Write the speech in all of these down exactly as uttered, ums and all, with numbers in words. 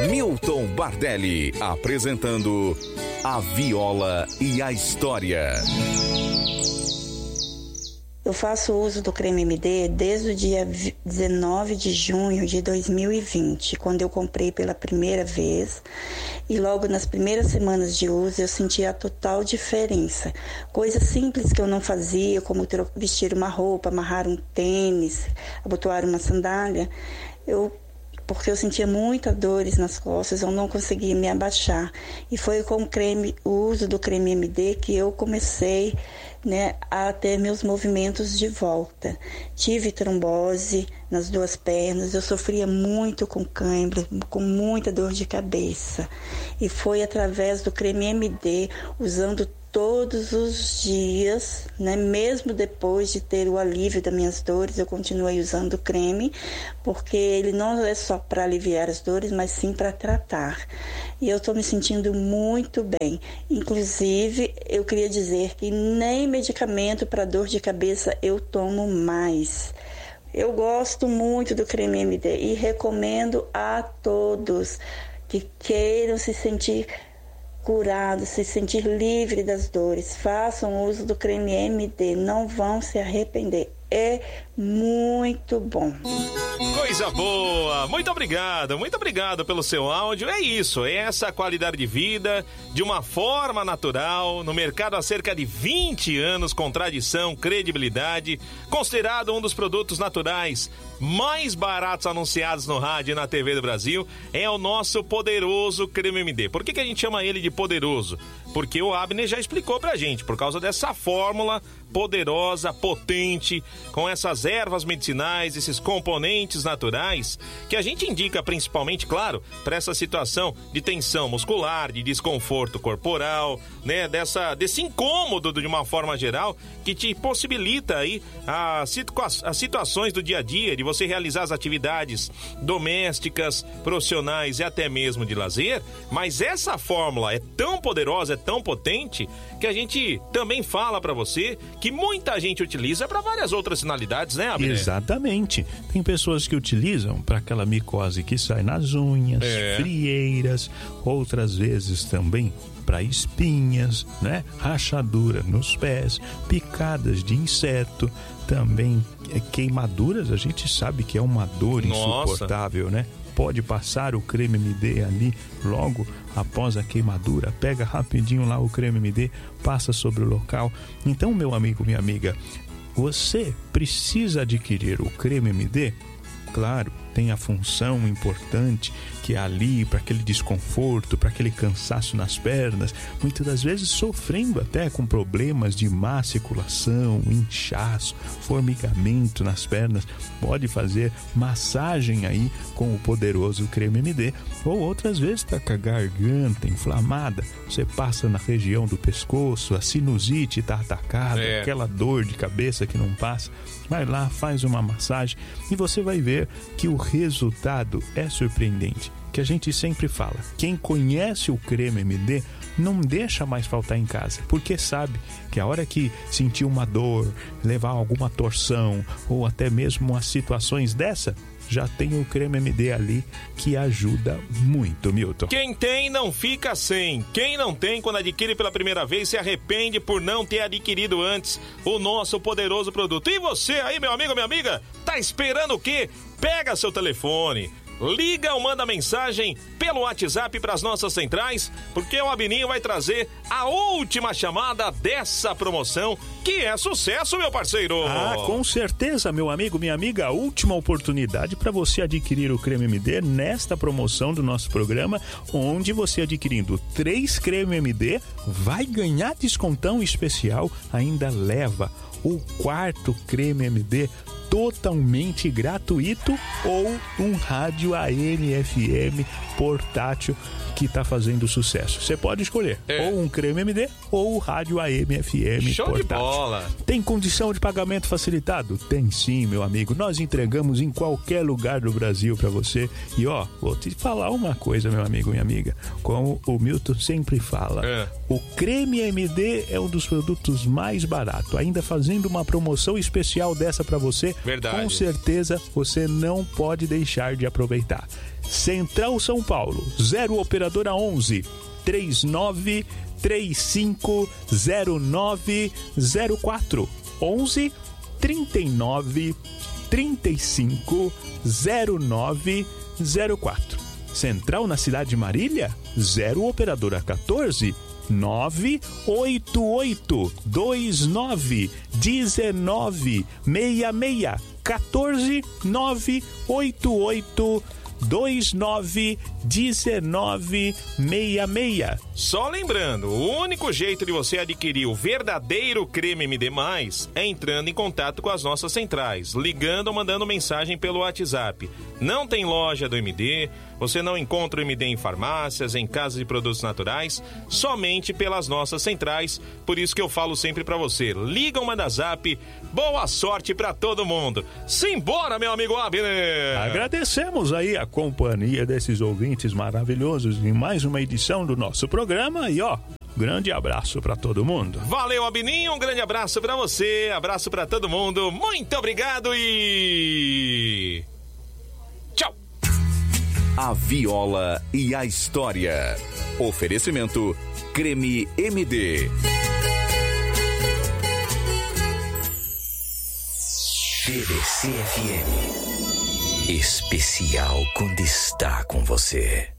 Milton Bardelli, apresentando A Viola e a História. Eu faço uso do creme M D desde o dia dezenove de junho de dois mil e vinte, quando eu comprei pela primeira vez, e logo nas primeiras semanas de uso eu senti a total diferença. Coisas simples que eu não fazia, como vestir uma roupa, amarrar um tênis, abotoar uma sandália, eu porque eu sentia muitas dores nas costas, eu não conseguia me abaixar. E foi com o creme, o uso do creme M D que eu comecei, né, a ter meus movimentos de volta. Tive trombose nas duas pernas, eu sofria muito com cãibra, com muita dor de cabeça. E foi através do creme M D, usando todos os dias, né? Mesmo depois de ter o alívio das minhas dores, eu continuei usando o creme, porque ele não é só para aliviar as dores, mas sim para tratar. E eu estou me sentindo muito bem. Inclusive, eu queria dizer que nem medicamento para dor de cabeça eu tomo mais. Eu gosto muito do creme M D e recomendo a todos que queiram se sentir curado, se sentir livre das dores. Façam uso do creme M D, não vão se arrepender. É muito bom. Coisa boa, muito obrigado, muito obrigado pelo seu áudio. É isso, é essa qualidade de vida de uma forma natural, no mercado há cerca de vinte anos, com tradição, credibilidade, considerado um dos produtos naturais mais baratos anunciados no rádio e na T V do Brasil, é o nosso poderoso creme M D. Por que que a gente chama ele de poderoso? Porque o Abner já explicou pra gente, por causa dessa fórmula poderosa, potente, com essas ervas medicinais, esses componentes naturais, que a gente indica principalmente, claro, para essa situação de tensão muscular, de desconforto corporal, né, dessa, desse incômodo de uma forma geral, que te possibilita aí as, situa- as situações do dia a dia, de você realizar as atividades domésticas, profissionais e até mesmo de lazer. Mas essa fórmula é tão poderosa, é tão potente, que a gente também fala para você que muita gente utiliza para várias outras finalidades, né, Abner? Exatamente. Tem pessoas que utilizam para aquela micose que sai nas unhas, é. frieiras, outras vezes também para espinhas, né? Rachadura nos pés, picadas de inseto, também queimaduras. A gente sabe que é uma dor Nossa. insuportável, né? Pode passar o creme M D ali logo após a queimadura, pega rapidinho lá o creme M D, passa sobre o local. Então, meu amigo, minha amiga, você precisa adquirir o creme M D? Claro, tem a função importante que é ali para aquele desconforto, para aquele cansaço nas pernas, muitas das vezes sofrendo até com problemas de má circulação, inchaço, formigamento nas pernas. Pode fazer massagem aí com o poderoso creme M D, ou outras vezes está com a garganta inflamada, você passa na região do pescoço, a sinusite está atacada, é. aquela dor de cabeça que não passa, vai lá, faz uma massagem e você vai ver que o resultado é surpreendente. Que a gente sempre fala, quem conhece o creme M D não deixa mais faltar em casa, porque sabe que a hora que sentir uma dor, levar alguma torção ou até mesmo as situações dessa, já tem o creme M D ali que ajuda muito, Milton. Quem tem não fica sem. Quem não tem, quando adquire pela primeira vez, se arrepende por não ter adquirido antes o nosso poderoso produto. E você aí, meu amigo, minha amiga, tá esperando o quê? Pega seu telefone, liga ou manda mensagem pelo WhatsApp para as nossas centrais, porque o Abininho vai trazer a última chamada dessa promoção, que é sucesso, meu parceiro. Ah, com certeza, meu amigo, minha amiga, a última oportunidade para você adquirir o creme M D nesta promoção do nosso programa, onde você adquirindo três creme M D vai ganhar descontão especial, ainda leva o quarto creme M D totalmente gratuito ou um rádio A M F M portátil que está fazendo sucesso. Você pode escolher é. ou um creme M D ou o rádio A M F M Show portátil. De bola. Tem condição de pagamento facilitado? Tem sim, meu amigo. Nós entregamos em qualquer lugar do Brasil para você. E ó, vou te falar uma coisa, meu amigo, minha amiga. Como o Milton sempre fala, é. o creme M D é um dos produtos mais baratos. Ainda fazendo uma promoção especial dessa para você, Verdade. Com certeza você não pode deixar de aproveitar. Central São Paulo, zero operadora onze, três nove três cinco zero nove zero quatro, onze, trinta e nove, trinta e cinco, zero nove zero quatro. Central na cidade de Marília, zero operadora quatorze, nove oito oito dois nove um nove seis seis, quatorze, nove oito oito dois nove um nove seis seis. Só lembrando, o único jeito de você adquirir o verdadeiro creme M D mais, é entrando em contato com as nossas centrais, ligando ou mandando mensagem pelo WhatsApp. Não tem loja do M D, você não encontra o M D em farmácias, em casas de produtos naturais, somente pelas nossas centrais. Por isso que eu falo sempre pra você, liga ou manda zap. Boa sorte pra todo mundo. Simbora, meu amigo Abner! Agradecemos aí a companhia desses ouvintes maravilhosos em mais uma edição do nosso programa e ó, grande abraço pra todo mundo. Valeu, Abininho, um grande abraço pra você, abraço pra todo mundo, muito obrigado e... tchau! A Viola e a História. Oferecimento Creme M D. B B C F M. Especial quando está com você.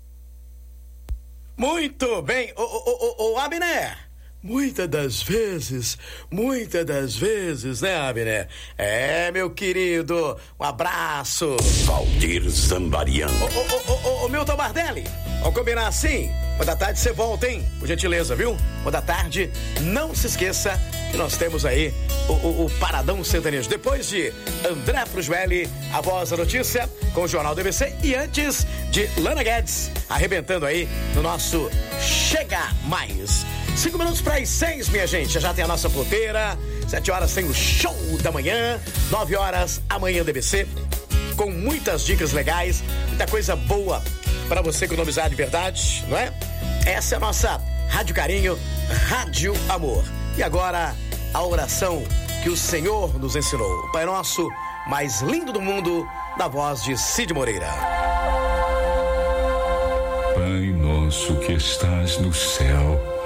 Muito bem, ô, ô, ô, ô, Abner. Muitas das vezes, muitas das vezes, né, Abner? É, meu querido, um abraço. Valdir Zambarian. Ô, ô, ô, ô, ô, Milton Bardelli, vamos combinar assim? Uma da tarde você volta, hein? Por gentileza, viu? Uma da tarde, não se esqueça que nós temos aí o, o, o Paradão Sertanejo. Depois de André Frusvelli, a voz da notícia, com o Jornal D B C. E antes de Lana Guedes, arrebentando aí no nosso Chega Mais. Cinco minutos para as seis, minha gente. Já, já tem a nossa ponteira. Sete horas tem o show da manhã. Nove horas, amanhã D B C. Com muitas dicas legais, muita coisa boa para você economizar de verdade, não é? Essa é a nossa Rádio Carinho, Rádio Amor. E agora, a oração que o Senhor nos ensinou. O Pai Nosso, mais lindo do mundo, na voz de Cid Moreira. Pai nosso que estás no céu,